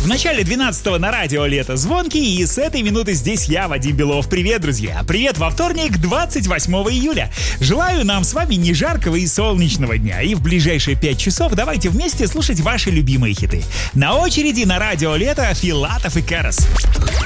В начале 12-го на радио «Лето звонки», и с этой минуты здесь я, Вадим Белов. Привет, друзья! Привет во вторник, 28 июля. Желаю нам с вами не жаркого и солнечного дня. И в ближайшие 5 часов давайте вместе слушать ваши любимые хиты. На очереди на радио «Лето» Филатов и Кэрос.